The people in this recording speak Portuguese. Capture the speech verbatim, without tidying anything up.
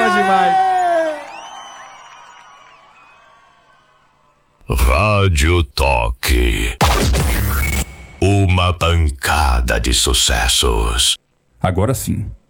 bom demais. Rádio Toque. Uma pancada de sucessos. Agora sim,